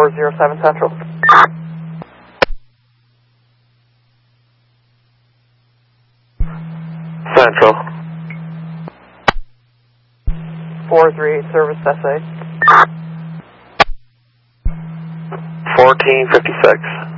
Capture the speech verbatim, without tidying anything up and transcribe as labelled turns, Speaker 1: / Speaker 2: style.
Speaker 1: four zero seven Central.
Speaker 2: Central.
Speaker 1: four three eight Service S A.
Speaker 2: fourteen fifty-six.